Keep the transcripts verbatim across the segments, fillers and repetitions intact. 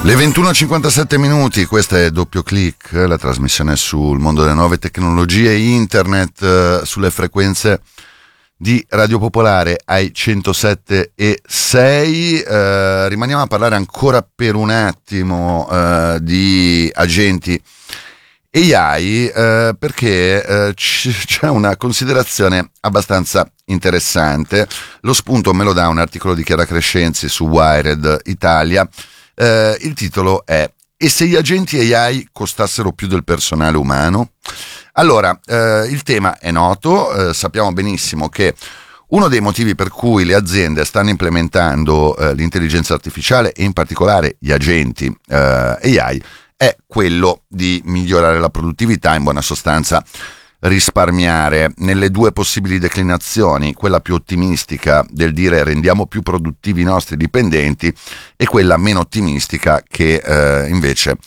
Le ventuno e cinquantasette minuti, questa è Doppio Click, la trasmissione sul mondo delle nuove tecnologie, internet, eh, sulle frequenze di Radio Popolare ai centosette e sei. Eh, rimaniamo a parlare ancora per un attimo eh, di agenti A I eh, perché eh, c- c'è una considerazione abbastanza interessante. Lo spunto me lo dà un articolo di Chiara Crescenzi su Wired Italia. Uh, il titolo è: e se gli agenti A I costassero più del personale umano? Allora, uh, il tema è noto, uh, sappiamo benissimo che uno dei motivi per cui le aziende stanno implementando uh, l'intelligenza artificiale e in particolare gli agenti uh, A I è quello di migliorare la produttività, in buona sostanza risparmiare. Nelle due possibili declinazioni, quella più ottimistica del dire rendiamo più produttivi i nostri dipendenti e quella meno ottimistica che eh, invece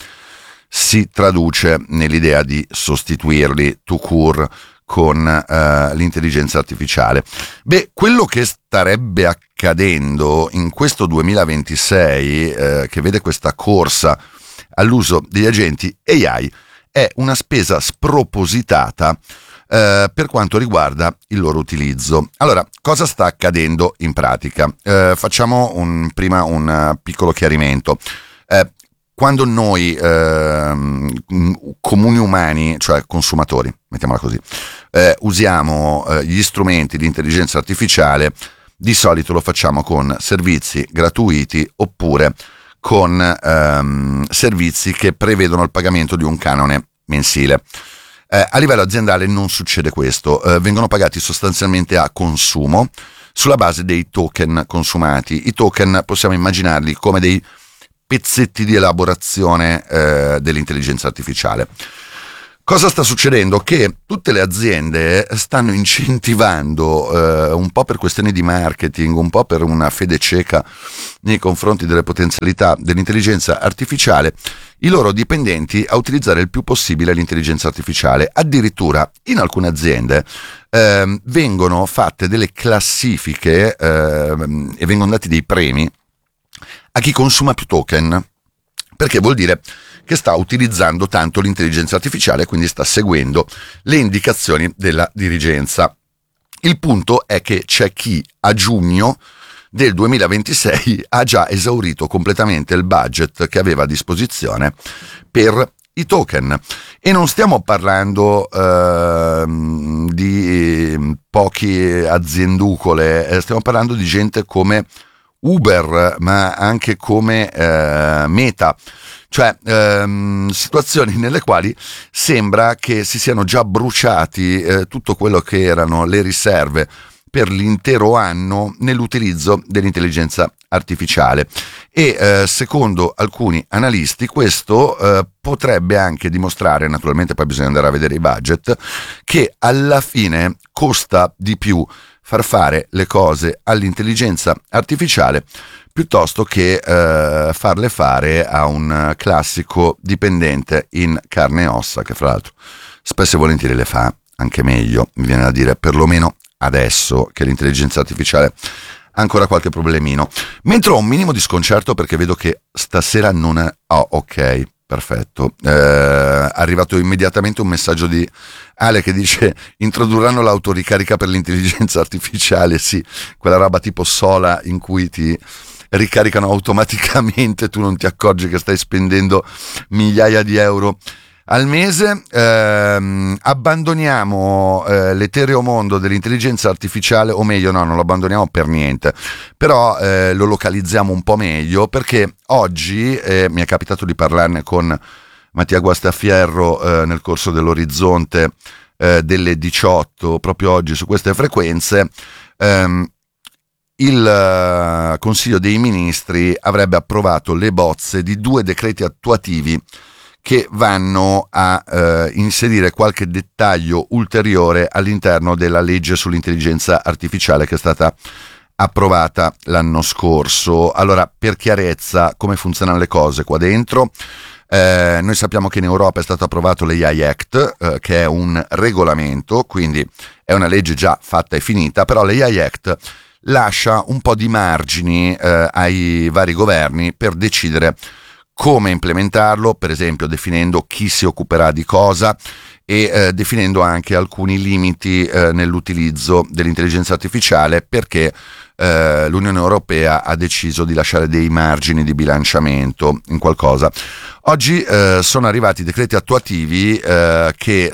si traduce nell'idea di sostituirli tout court con eh, l'intelligenza artificiale. Beh, quello che starebbe accadendo in questo duemilaventisei, eh, che vede questa corsa all'uso degli agenti A I, è una spesa spropositata eh, per quanto riguarda il loro utilizzo. Allora, cosa sta accadendo in pratica? Eh, facciamo un, prima un uh, piccolo chiarimento. Eh, quando noi eh, comuni umani, cioè consumatori, mettiamola così, eh, usiamo eh, gli strumenti di intelligenza artificiale, di solito lo facciamo con servizi gratuiti oppure con ehm, servizi che prevedono il pagamento di un canone mensile. Eh, a livello aziendale non succede questo, eh, vengono pagati sostanzialmente a consumo sulla base dei token consumati. I token possiamo immaginarli come dei pezzetti di elaborazione eh, dell'intelligenza artificiale. Cosa sta succedendo? Che tutte le aziende stanno incentivando, eh, un po' per questioni di marketing, un po' per una fede cieca nei confronti delle potenzialità dell'intelligenza artificiale, i loro dipendenti a utilizzare il più possibile l'intelligenza artificiale. Addirittura in alcune aziende eh, vengono fatte delle classifiche eh, e vengono dati dei premi a chi consuma più token, perché vuol dire che sta utilizzando tanto l'intelligenza artificiale e quindi sta seguendo le indicazioni della dirigenza. Il punto è che c'è chi a giugno del duemilaventisei ha già esaurito completamente il budget che aveva a disposizione per i token, e non stiamo parlando eh, di pochi azienducole, eh, stiamo parlando di gente come Uber, ma anche come eh, Meta, cioè ehm, situazioni nelle quali sembra che si siano già bruciati eh, tutto quello che erano le riserve per l'intero anno nell'utilizzo dell'intelligenza artificiale, e eh, secondo alcuni analisti questo eh, potrebbe anche dimostrare, naturalmente poi bisogna andare a vedere i budget, che alla fine costa di più far fare le cose all'intelligenza artificiale piuttosto che eh, farle fare a un classico dipendente in carne e ossa, che fra l'altro spesso e volentieri le fa anche meglio, mi viene da dire, perlomeno adesso che l'intelligenza artificiale ha ancora qualche problemino. Mentre ho un minimo di sconcerto perché vedo che stasera non è... Oh, ok, perfetto. Eh, è arrivato immediatamente un messaggio di Ale che dice: introdurranno l'autoricarica per l'intelligenza artificiale. Sì, quella roba tipo Sola in cui ti ricaricano automaticamente, tu non ti accorgi che stai spendendo migliaia di euro al mese. Ehm, abbandoniamo eh, l'etereo mondo dell'intelligenza artificiale, o meglio no, non lo abbandoniamo per niente, però eh, lo localizziamo un po' meglio, perché oggi eh, mi è capitato di parlarne con Mattia Guastafierro eh, nel corso dell'Orizzonte eh, delle diciotto, proprio oggi su queste frequenze. ehm, Il uh, Consiglio dei Ministri avrebbe approvato le bozze di due decreti attuativi che vanno a uh, inserire qualche dettaglio ulteriore all'interno della legge sull'intelligenza artificiale che è stata approvata l'anno scorso. Allora, per chiarezza, come funzionano le cose qua dentro? Eh, noi sappiamo che in Europa è stato approvato l'A I Act, eh, che è un regolamento, quindi è una legge già fatta e finita, però l'A I Act lascia un po' di margini eh, ai vari governi per decidere come implementarlo, per esempio definendo chi si occuperà di cosa e eh, definendo anche alcuni limiti eh, nell'utilizzo dell'intelligenza artificiale, perché eh, l'Unione Europea ha deciso di lasciare dei margini di bilanciamento in qualcosa. Oggi eh, sono arrivati decreti attuativi eh, che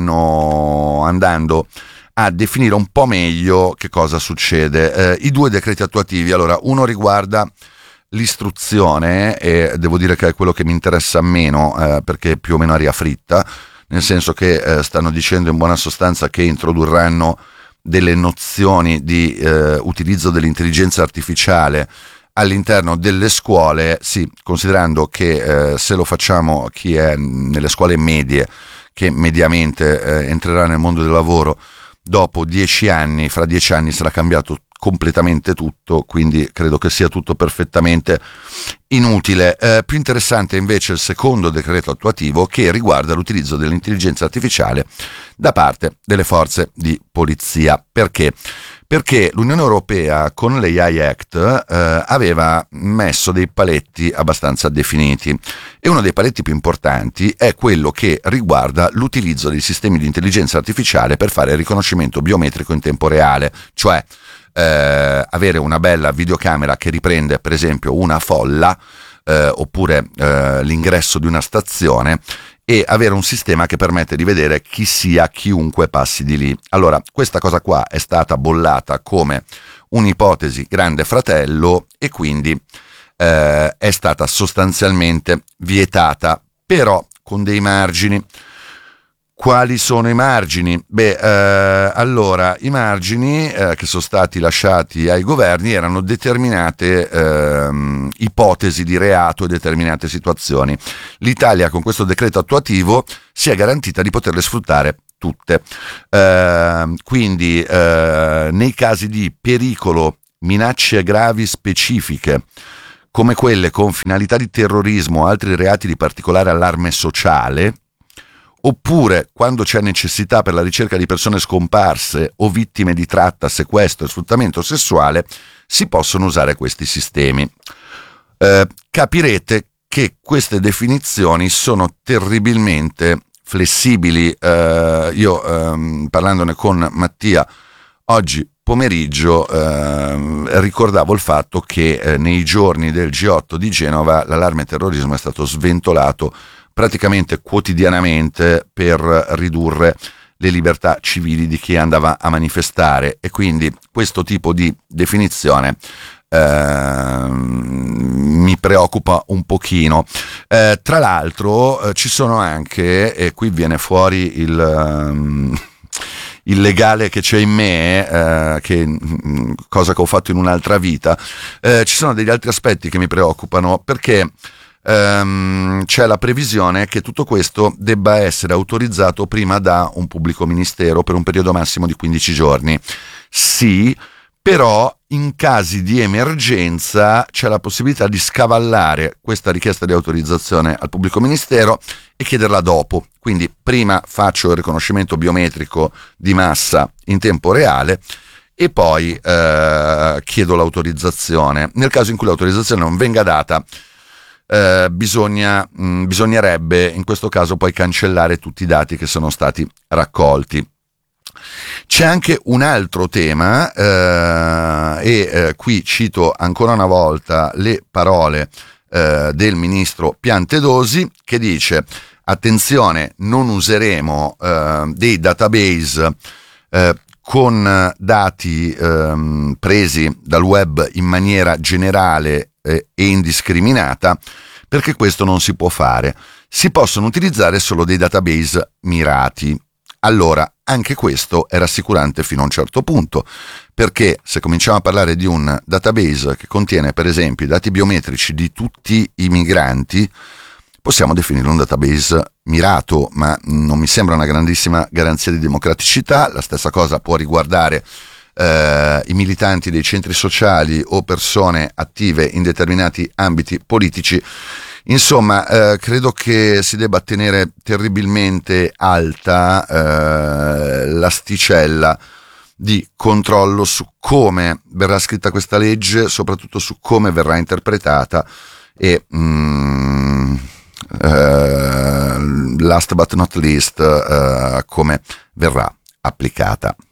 stanno andando a definire un po' meglio che cosa succede. Eh, I due decreti attuativi, allora, uno riguarda l'istruzione, e devo dire che è quello che mi interessa meno eh, perché è più o meno aria fritta, nel senso che eh, stanno dicendo in buona sostanza che introdurranno delle nozioni di eh, utilizzo dell'intelligenza artificiale all'interno delle scuole, sì, considerando che eh, se lo facciamo chi è nelle scuole medie, che mediamente eh, entrerà nel mondo del lavoro dopo dieci anni, fra dieci anni sarà cambiato completamente tutto, quindi credo che sia tutto perfettamente inutile. Eh, più interessante invece il secondo decreto attuativo, che riguarda l'utilizzo dell'intelligenza artificiale da parte delle forze di polizia. Perché? Perché l'Unione Europea con l'A I Act eh, aveva messo dei paletti abbastanza definiti, e uno dei paletti più importanti è quello che riguarda l'utilizzo dei sistemi di intelligenza artificiale per fare il riconoscimento biometrico in tempo reale, cioè Eh, avere una bella videocamera che riprende per esempio una folla eh, oppure eh, l'ingresso di una stazione, e avere un sistema che permette di vedere chi sia chiunque passi di lì. Allora, questa cosa qua è stata bollata come un'ipotesi grande fratello, e quindi eh, è stata sostanzialmente vietata, però con dei margini. Quali sono i margini? Beh, eh, allora, i margini eh, che sono stati lasciati ai governi erano determinate eh, ipotesi di reato e determinate situazioni. L'Italia con questo decreto attuativo si è garantita di poterle sfruttare tutte. Eh, quindi, eh, nei casi di pericolo, minacce gravi specifiche, come quelle con finalità di terrorismo o altri reati di particolare allarme sociale, oppure quando c'è necessità per la ricerca di persone scomparse o vittime di tratta, sequestro e sfruttamento sessuale, si possono usare questi sistemi. Eh, capirete che queste definizioni sono terribilmente flessibili. Eh, io ehm, parlandone con Mattia oggi pomeriggio eh, ricordavo il fatto che eh, nei giorni del G otto di Genova l'allarme terrorismo è stato sventolato praticamente quotidianamente per ridurre le libertà civili di chi andava a manifestare, e quindi questo tipo di definizione eh, mi preoccupa un pochino. Eh, tra l'altro eh, ci sono anche, e qui viene fuori il... Um, il legale che c'è in me, eh, che mh, cosa che ho fatto in un'altra vita, eh, ci sono degli altri aspetti che mi preoccupano, perché ehm, c'è la previsione che tutto questo debba essere autorizzato prima da un pubblico ministero per un periodo massimo di quindici giorni. Sì, però in casi di emergenza c'è la possibilità di scavallare questa richiesta di autorizzazione al pubblico ministero e chiederla dopo. Quindi prima faccio il riconoscimento biometrico di massa in tempo reale e poi eh, chiedo l'autorizzazione. Nel caso in cui l'autorizzazione non venga data, eh, bisogna, mh, bisognerebbe in questo caso poi cancellare tutti i dati che sono stati raccolti. C'è anche un altro tema eh, e eh, qui cito ancora una volta le parole eh, del ministro Piantedosi, che dice: attenzione, non useremo eh, dei database eh, con dati eh, presi dal web in maniera generale eh, e indiscriminata, perché questo non si può fare. Si possono utilizzare solo dei database mirati. Allora, anche questo è rassicurante fino a un certo punto, perché se cominciamo a parlare di un database che contiene per esempio i dati biometrici di tutti i migranti, possiamo definirlo un database mirato, ma non mi sembra una grandissima garanzia di democraticità. La stessa cosa può riguardare eh, i militanti dei centri sociali o persone attive in determinati ambiti politici. Insomma, eh, credo che si debba tenere terribilmente alta eh, l'asticella di controllo su come verrà scritta questa legge, soprattutto su come verrà interpretata, e mm, eh, last but not least, eh, come verrà applicata.